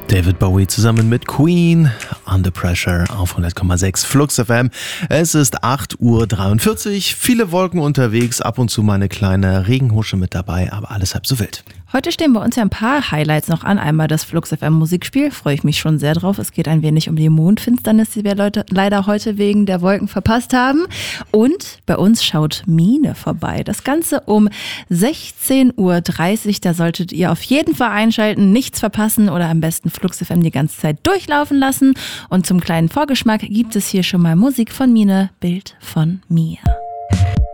David Bowie zusammen mit Queen, Under Pressure auf 100,6 Flux FM. Es ist 8:43 Uhr, viele Wolken unterwegs, ab und zu mal eine kleine Regenhusche mit dabei, aber alles halb so wild. Heute stehen bei uns ja ein paar Highlights noch an. Einmal das Flux FM Musikspiel, freue ich mich schon sehr drauf. Es geht ein wenig um die Mondfinsternis, die wir leider heute wegen der Wolken verpasst haben. Und bei uns schaut Mine vorbei. Das Ganze um 16:30 Uhr. Da solltet ihr auf jeden Fall einschalten, nichts verpassen oder am besten Flux FM die ganze Zeit durchlaufen lassen. Und zum kleinen Vorgeschmack gibt es hier schon mal Musik von Mine, Bild von mir.